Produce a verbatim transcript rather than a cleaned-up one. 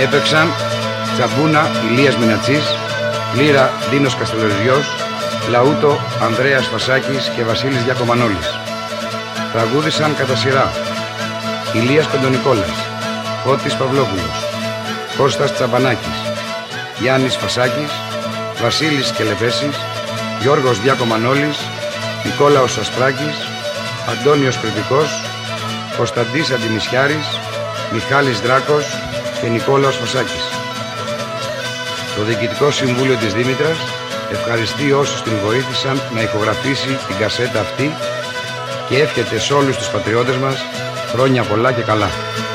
Έπαιξαν Τσαμπούνα Ηλίας Μινατσής, Λύρα Δίνος Καστελοριζιός, Λαούτο Ανδρέας Φασάκης και Βασίλης Διακομανόλης. Τραγούδησαν κατά σειρά Ηλίας Πεντονικόλας, Φώτης Παυλόπουλος, Κώστας Τσαμπανάκης, Γιάννης Φασάκης, Βασίλης Κελεπέσης, Γιώργος Διακομανόλης, Νικόλαος Ασπράκης, Αντώνιος Κρητικός, Κωνσταντής Αντιμισιάρης, Μιχάλης Δράκος και Νικόλαος Φασάκης. Το Διοικητικό Συμβούλιο της Δήμητρας ευχαριστεί όσους την βοήθησαν να ηχογραφήσει την κασέτα αυτή και εύχεται σε όλους τους πατριώτες μας χρόνια πολλά και καλά.